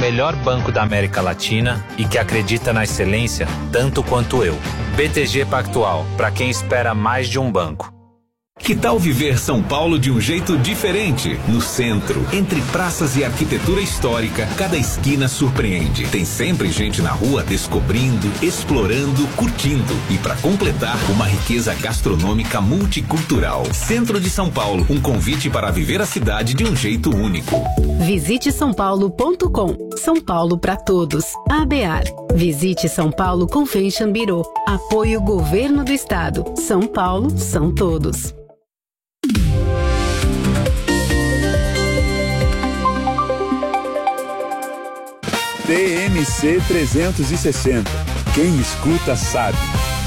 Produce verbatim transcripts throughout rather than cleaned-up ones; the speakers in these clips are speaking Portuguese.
melhor banco da América Latina e que acredita na excelência tanto quanto eu. B T G Pactual, para quem espera mais de um banco. Que tal viver São Paulo de um jeito diferente? No centro, entre praças e arquitetura histórica, cada esquina surpreende. Tem sempre gente na rua descobrindo, explorando, curtindo. E para completar, uma riqueza gastronômica multicultural. Centro de São Paulo, um convite para viver a cidade de um jeito único. Visite são paulo ponto com. São Paulo para todos. A B A R. Visite São Paulo Convention Bureau. Apoio Governo do Estado. São Paulo são todos. T M C trezentos e sessenta. Quem escuta sabe.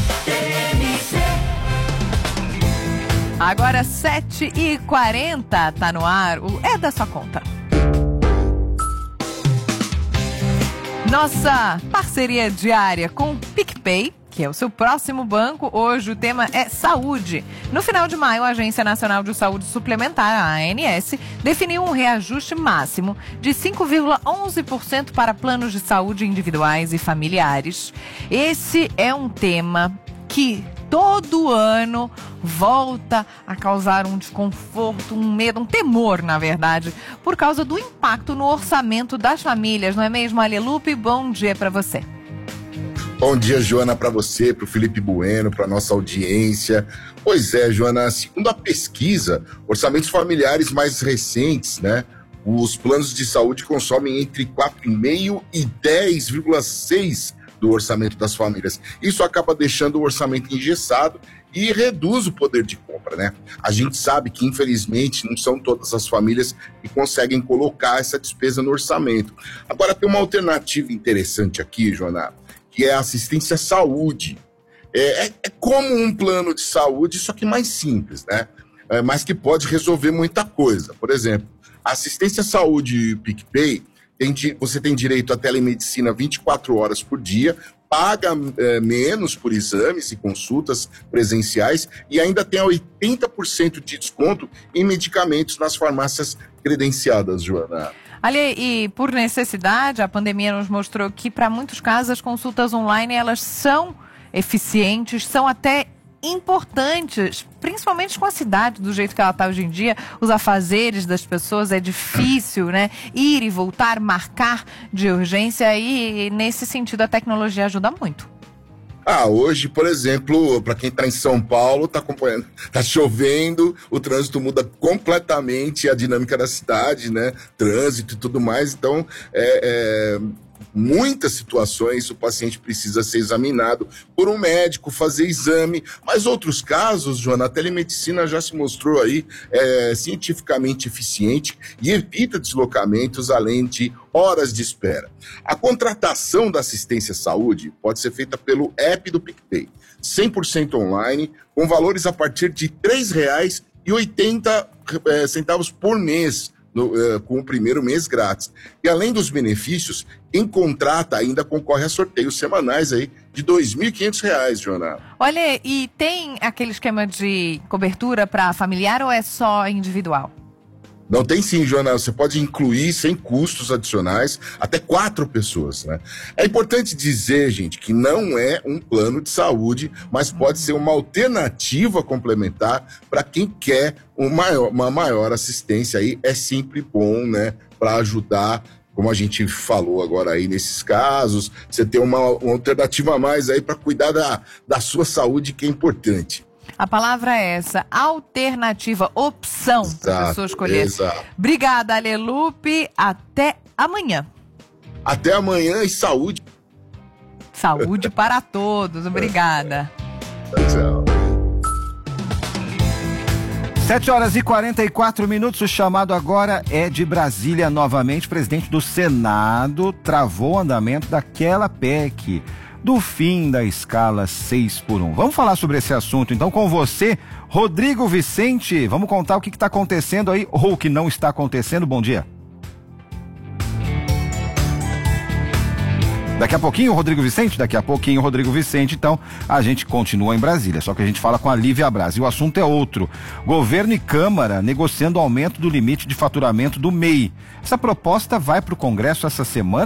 Agora sete e quarenta, tá no ar o É da Sua Conta. Nossa parceria diária com o PicPay, que é o seu próximo banco. Hoje o tema é saúde. No final de maio, a Agência Nacional de Saúde Suplementar, a ANS, definiu um reajuste máximo de cinco vírgula onze por cento para planos de saúde individuais e familiares. Esse é um tema que todo ano volta a causar um desconforto, um medo, um temor, na verdade, por causa do impacto no orçamento das famílias, não é mesmo, Alelupe? Bom dia para você. Bom dia, Joana, para você, para o Felipe Bueno, para nossa audiência. Pois é, Joana, segundo a pesquisa, orçamentos familiares mais recentes, né, os planos de saúde consomem entre quatro vírgula cinco e dez vírgula seis do orçamento das famílias. Isso acaba deixando o orçamento engessado e reduz o poder de compra, né? A gente sabe que, infelizmente, não são todas as famílias que conseguem colocar essa despesa no orçamento. Agora, tem uma alternativa interessante aqui, Joana, que é a assistência à saúde. É, é, é como um plano de saúde, só que mais simples, né? É, mas que pode resolver muita coisa. Por exemplo, a assistência à saúde PicPay, tem, você tem direito à telemedicina vinte e quatro horas por dia, paga é, menos por exames e consultas presenciais e ainda tem oitenta por cento de desconto em medicamentos nas farmácias credenciadas, Joana. Ali, e por necessidade, a pandemia nos mostrou que, para muitos casos, as consultas online, elas são eficientes, são até importantes, principalmente com a cidade, do jeito que ela está hoje em dia, os afazeres das pessoas, é difícil, né? Ir e voltar, marcar de urgência, e nesse sentido a tecnologia ajuda muito. Ah, hoje, por exemplo, para quem está em São Paulo, está acompanhando, está chovendo, o trânsito muda completamente a dinâmica da cidade, né? Trânsito e tudo mais, então, é, é, muitas situações o paciente precisa ser examinado por um médico, fazer exame, mas outros casos, Joana, a telemedicina já se mostrou aí é, cientificamente eficiente e evita deslocamentos além de horas de espera. A contratação da assistência à saúde pode ser feita pelo app do PicPay, cem por cento online, com valores a partir de três reais e oitenta centavos por mês, no, uh, com o primeiro mês grátis. E além dos benefícios, quem contrata ainda concorre a sorteios semanais aí de dois mil e quinhentos reais, Joana. Olha, e tem aquele esquema de cobertura para familiar ou é só individual? Não, tem sim, Joana. Você pode incluir sem custos adicionais até quatro pessoas, né? É importante dizer, gente, que não é um plano de saúde, mas pode ser uma alternativa complementar para quem quer um maior, uma maior assistência aí. É sempre bom, né? Para ajudar, como a gente falou agora aí nesses casos, você ter uma, uma alternativa a mais aí para cuidar da, da sua saúde, que é importante. A palavra é essa, alternativa, opção para a pessoa escolher. Exato. Obrigada, Alelupe. Até amanhã. Até amanhã e saúde. Saúde para todos. Obrigada. Tchau. sete horas e quarenta e quatro minutos. O chamado agora é de Brasília novamente. O presidente do Senado travou o andamento daquela P E C do fim da escala seis por um. Vamos falar sobre esse assunto então com você, Rodrigo Vicente. Vamos contar o que está acontecendo aí ou o que não está acontecendo. Bom dia. Daqui a pouquinho, Rodrigo Vicente, daqui a pouquinho, Rodrigo Vicente, então a gente continua em Brasília, só que a gente fala com a Lívia Braz e o assunto é outro. Governo e Câmara negociando o aumento do limite de faturamento do M E I. Essa proposta vai para o Congresso essa semana